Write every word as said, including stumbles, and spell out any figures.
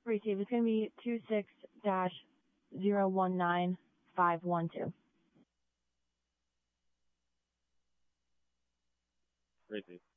Receive. It's going to be two six dash zero one nine five one two. Receive.